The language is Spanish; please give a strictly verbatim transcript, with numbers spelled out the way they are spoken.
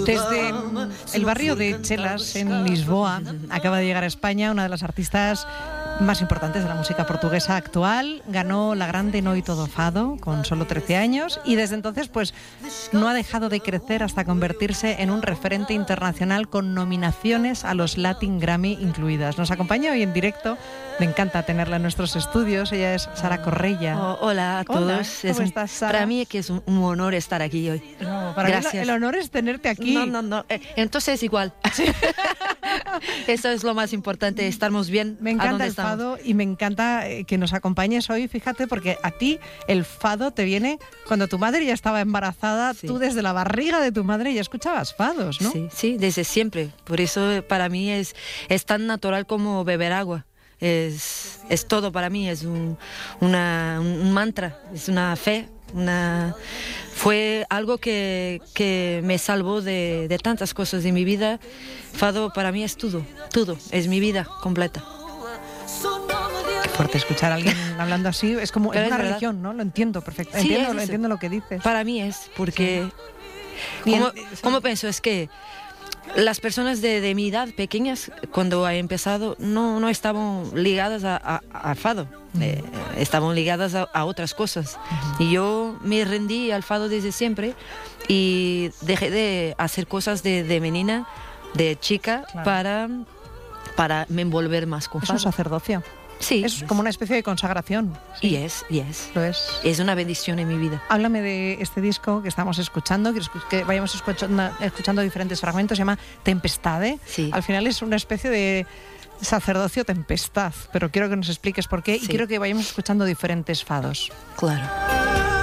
Desde el barrio de Chelas, en Lisboa, acaba de llegar a España una de las artistas más importantes de la música portuguesa actual. Ganó la Grande Noite do Fado con solo trece años y desde entonces pues no ha dejado de crecer hasta convertirse en un referente internacional con nominaciones a los Latin Grammy incluidas. Nos acompaña hoy en directo. Me encanta tenerla en nuestros estudios. Ella es Sara Correia. Oh, hola a todos. Hola, ¿cómo es un, estás, Sara? Para mí es que es un, un honor estar aquí hoy. No, para Gracias. mí el honor es tenerte aquí. No, no, no. Eh, entonces igual. ¿Sí? Eso es lo más importante. Estamos bien. Me encanta el estamos. fado y me encanta que nos acompañes hoy. Fíjate, porque a ti el fado te viene cuando tu madre ya estaba embarazada. Sí. Tú desde la barriga de tu madre ya escuchabas fados, ¿no? Sí, sí, desde siempre. Por eso para mí es, es tan natural como beber agua. Es, es todo para mí, es un, una, un mantra, es una fe, una, fue algo que, que me salvó de, de tantas cosas de mi vida. Fado para mí es todo, todo, es mi vida completa. Qué fuerte escuchar a alguien hablando así, es como es una religión, ¿no? Lo entiendo perfectamente, Sí, entiendo, es entiendo lo que dices. Para mí es, porque, sí. ¿cómo, ¿cómo pienso? Es que las personas de, de mi edad, pequeñas, cuando he empezado, no, no estaban ligadas a, a, a fado, uh-huh. eh, estaban ligadas a, a otras cosas. Uh-huh. Y yo me rendí al fado desde siempre y dejé de hacer cosas de, de menina, de chica, claro. para, para me envolver más con fado. Es un sacerdocio. Sí. Es como una especie de consagración. Sí. Y es, y es. Lo es. Es una bendición en mi vida. Háblame de este disco que estamos escuchando, que vayamos escuchando, escuchando diferentes fragmentos, se llama Tempestade. Sí. Al final es una especie de sacerdocio tempestad, pero quiero que nos expliques por qué sí. y quiero que vayamos escuchando diferentes fados. Claro.